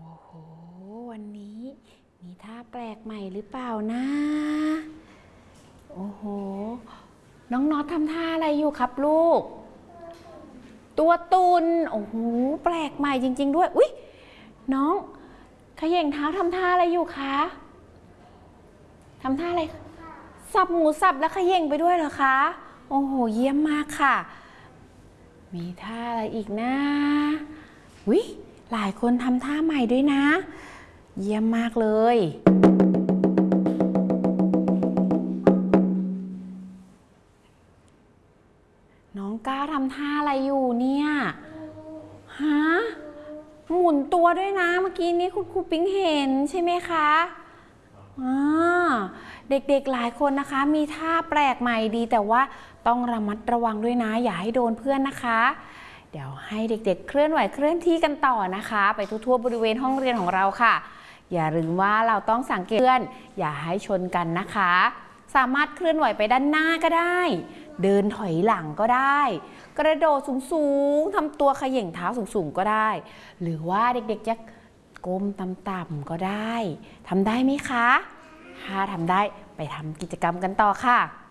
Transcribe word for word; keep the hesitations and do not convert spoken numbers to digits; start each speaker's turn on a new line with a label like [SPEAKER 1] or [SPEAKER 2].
[SPEAKER 1] โอ้โหวันนี้มีท่าแปลกใหม่หรือเปล่านะโอ้โหน้องน็อตทำท่าอะไรอยู่ครับลูกตัวตุนโอ้โหแปลกใหม่จริงๆด้วยอุ๊ยน้องเขย่งเท้าทำท่าอะไรอยู่คะทำท่าอะไรสับหมูสับแล้วเขย่งไปด้วยเหรอคะโอ้โหเยี่ยมมากค่ะมีท่าอะไรอีกนะอุ๊ยหลายคนทำท่าใหม่ด้วยนะเยี่ยมมากเลยน้องก้าทำท่าอะไรอยู่เนี่ยฮะหมุนตัวด้วยนะเมื่อกี้นี้คุณครูปิ๊งเห็นใช่ไหมคะอ่าเด็กๆหลายคนนะคะมีท่าแปลกใหม่ดีแต่ว่าต้องระมัดระวังด้วยนะอย่าให้โดนเพื่อนนะคะเดี๋ยวให้เด็กๆเคลื่อนไหวเคลื่อนที่กันต่อนะคะไปทั่วๆบริเวณห้องเรียนของเราค่ะอย่าลืมว่าเราต้องสังเกตเพื่อนอย่าให้ชนกันนะคะสามารถเคลื่อนไหวไปด้านหน้าก็ได้เดินถอยหลังก็ได้กระโดดสูงๆทำตัวเขย่งเท้าสูงๆก็ได้หรือว่าเด็กๆจะก้มต่ำๆก็ได้ทำได้ไหมคะถ้าทำได้ไปทำกิจกรรมกันต่อค่ะ